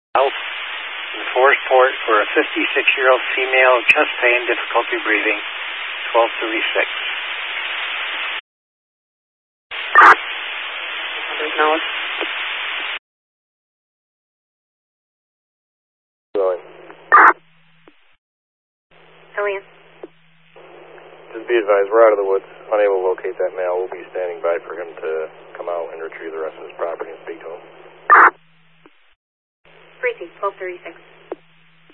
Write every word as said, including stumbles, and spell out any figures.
Health in Forest Port for a fifty-six-year-old female, chest pain, difficulty breathing, twelve thirty-six. There's no... Going. Alien. Just be advised, we're out of the woods, unable to locate that male. We'll be standing by for him to come out and retrieve the rest of his property and speak to him. Briefing, twelve thirty-six.